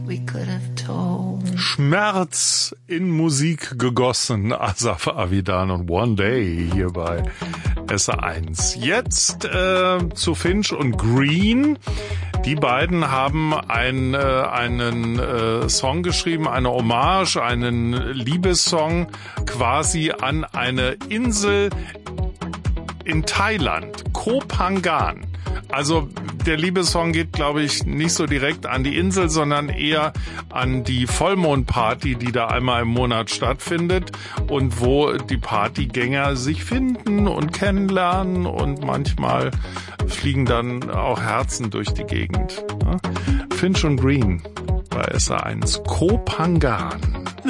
Schmerz in Musik gegossen, Asaf Avidan und One Day hier bei SR1. Jetzt zu Finch und Green. Die beiden haben einen Song geschrieben, eine Hommage, einen Liebessong quasi an eine Insel in Thailand, Koh Phangan. Also der Liebessong geht, glaube ich, nicht so direkt an die Insel, sondern eher an die Vollmondparty, die da einmal im Monat stattfindet und wo die Partygänger sich finden und kennenlernen und manchmal fliegen dann auch Herzen durch die Gegend. Finch und Green bei SR1, Koh Phangan.